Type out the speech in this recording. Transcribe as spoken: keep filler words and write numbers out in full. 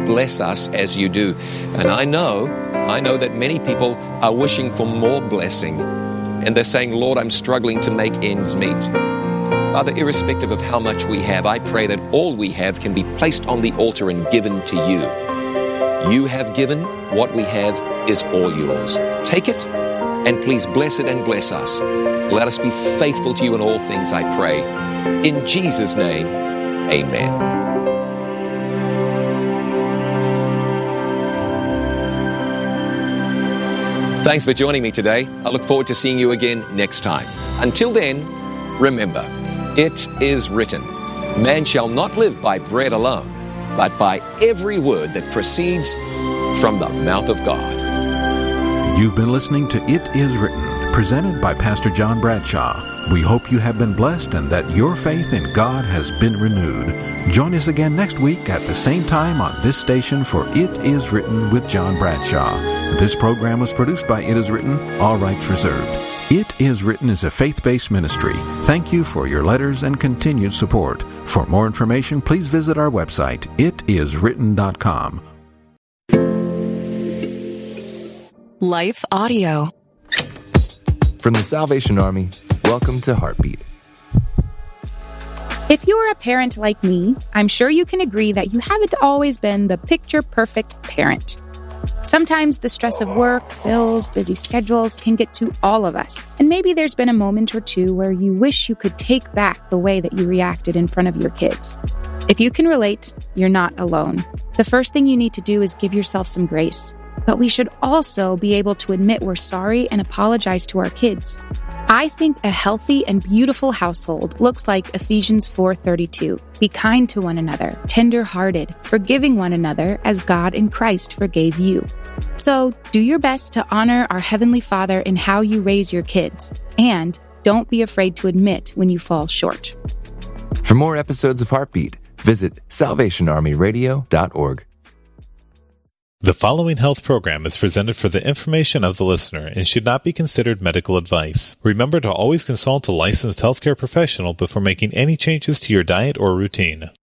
bless us as you do. And I know, I know that many people are wishing for more blessing. And they're saying, Lord, I'm struggling to make ends meet. Father, irrespective of how much we have, I pray that all we have can be placed on the altar and given to you. You have given, what we have is all yours. Take it, and please bless it and bless us. Let us be faithful to you in all things, I pray. In Jesus' name, amen. Thanks for joining me today. I look forward to seeing you again next time. Until then, remember, it is written, man shall not live by bread alone, but by every word that proceeds from the mouth of God. You've been listening to It Is Written, presented by Pastor John Bradshaw. We hope you have been blessed and that your faith in God has been renewed. Join us again next week at the same time on this station for It Is Written with John Bradshaw. This program was produced by It Is Written, all rights reserved. It Is Written is a faith-based ministry. Thank you for your letters and continued support. For more information, please visit our website, it is written dot com. Life Audio. From the Salvation Army, welcome to Heartbeat. If you're a parent like me, I'm sure you can agree that you haven't always been the picture-perfect parent. Sometimes the stress of work, bills, busy schedules can get to all of us. And maybe there's been a moment or two where you wish you could take back the way that you reacted in front of your kids. If you can relate, you're not alone. The first thing you need to do is give yourself some grace. But we should also be able to admit we're sorry and apologize to our kids. I think a healthy and beautiful household looks like Ephesians four thirty-two. Be kind to one another, tender-hearted, forgiving one another as God in Christ forgave you. So do your best to honor our Heavenly Father in how you raise your kids. And don't be afraid to admit when you fall short. For more episodes of Heartbeat, visit salvation army radio dot org. The following health program is presented for the information of the listener and should not be considered medical advice. Remember to always consult a licensed healthcare professional before making any changes to your diet or routine.